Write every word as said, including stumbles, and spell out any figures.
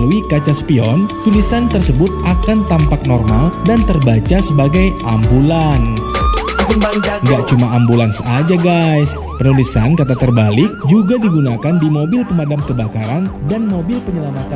melalui kaca spion, tulisan tersebut akan tampak normal dan terbaca sebagai ambulans. Nggak cuma ambulans aja guys, penulisan kata terbalik juga digunakan di mobil pemadam kebakaran dan mobil penyelamatan